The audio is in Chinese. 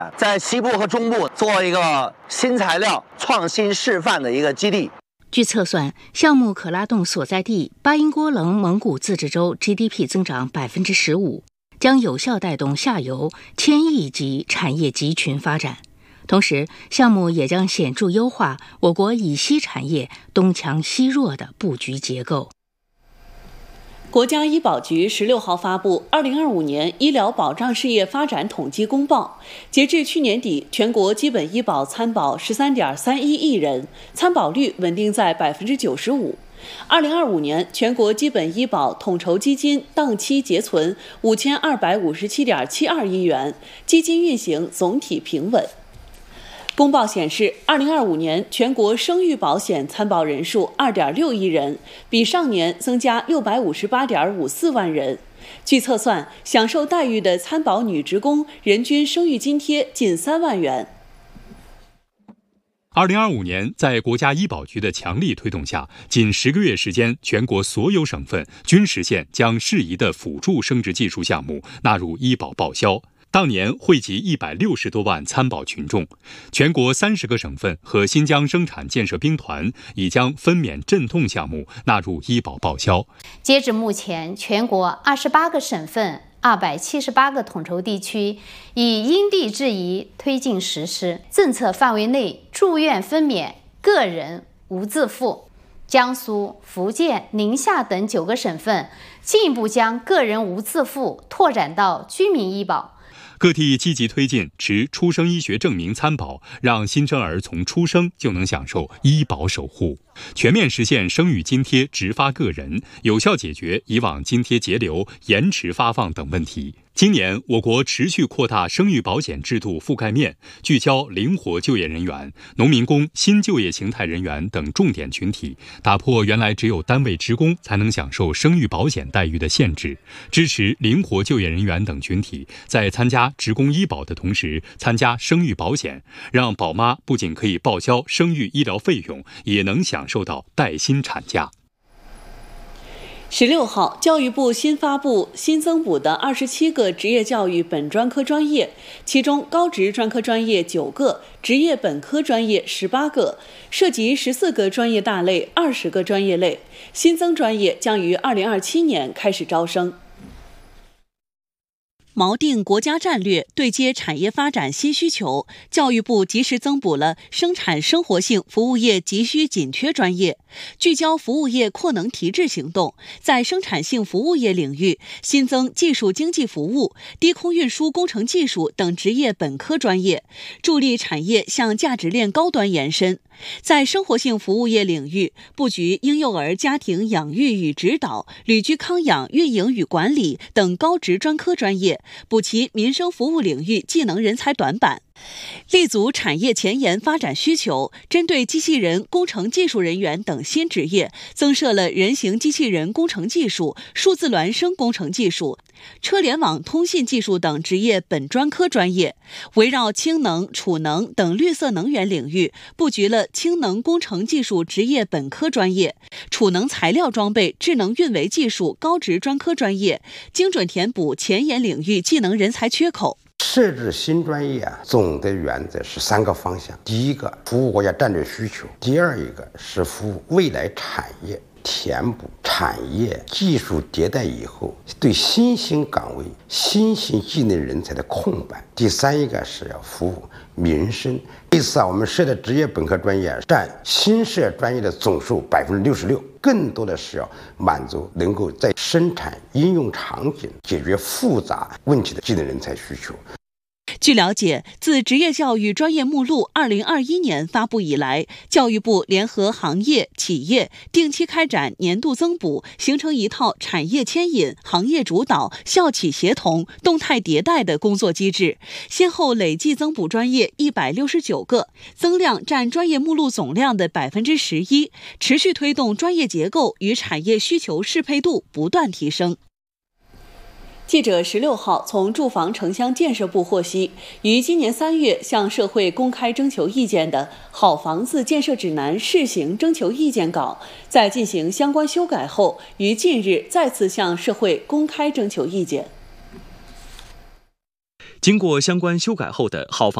在西部和中部做一个新材料创新示范的一个基地。 据测算，项目可拉动所在地巴音郭楞蒙古自治州 GDP 增长15%，将有效带动下游千亿级产业集群发展。同时，项目也将显著优化我国以西产业东强西弱的布局结构。 国家医保局16号发布2025年医疗保障事业发展统计公报，截至去年底，全国基本医保参保13.31亿人，参保率稳定在95%。2025年，全国基本医保统筹基金当期结存5257.72亿元，基金运行总体平稳。公报显示，2025年全国生育保险参保人数2.6亿人，比上年增加658.54万人。据测算，享受待遇的参保女职工人均生育津贴近3万元。 2025年，在国家医保局的强力推动下，仅10个月时间，全国所有省份均实现将适宜的辅助生殖技术项目纳入医保报销。当年惠及160多万参保群众，全国30个省份和新疆生产建设兵团已将分娩镇痛项目纳入医保报销。 截至目前，全国28个省份、278个统筹地区以因地制宜推进实施。政策范围内，住院分娩个人无自付。江苏、福建、宁夏等9个省份进一步将个人无自付拓展到居民医保。 各地积极推进持出生医学证明参保，让新生儿从出生就能享受医保守护，全面实现生育津贴直发个人，有效解决以往津贴截留、延迟发放等问题。今年，我国持续扩大生育保险制度覆盖面，聚焦灵活就业人员、农民工、新就业形态人员等重点群体，打破原来只有单位职工才能享受生育保险待遇的限制，支持灵活就业人员等群体在参加职工医保的同时参加生育保险，让宝妈不仅可以报销生育医疗费用，也能享受到带薪产假。 16号，教育部新发布新增补的27个职业教育本专科专业，其中高职专科专业9个，职业本科专业18个，涉及14个专业大类、20个专业类。新增专业将于2027年开始招生。锚定国家战略，对接产业发展新需求，教育部及时增补了生产生活性服务业急需紧缺专业，聚焦服务业扩能提质行动，在生产性服务业领域新增技术经济服务、低空运输工程技术等职业本科专业，助力产业向价值链高端延伸。在生活性服务业领域，布局婴幼儿家庭养育与指导、旅居康养运营与管理等高职专科专业，补齐民生服务领域技能人才短板。立足产业前沿发展需求，针对机器人、工程技术人员等新职业，增设了人形机器人工程技术、数字孪生工程技术、车联网通信技术等职业本专科专业，围绕氢能、储能等绿色能源领域，布局了氢能工程技术职业本科专业、储能材料装备智能运维技术高职专科专业，精准填补前沿领域技能人才缺口。 设置新专业总的原则是3个方向：第一个，服务国家战略需求；第二一个是服务未来产业，填补产业技术迭代以后对新兴岗位、新兴技能人才的空白；第三一个是要服务民生。这次我们设的职业本科专业占新设专业的总数66%，更多的是要满足能够在生产应用场景解决复杂问题的技能人才需求。 据了解，自职业教育专业目录2021年发布以来，教育部联合行业、企业定期开展年度增补，形成一套产业牵引、行业主导、校企协同、动态迭代的工作机制，先后累计增补专业169个，增量占专业目录总量的11%，持续推动专业结构与产业需求适配度不断提升。记者16号从住房城乡建设部获悉，于今年3月向社会公开征求意见的《好房子建设指南》试行征求意见稿，在进行相关修改后，于近日再次向社会公开征求意见。 经过相关修改后的号房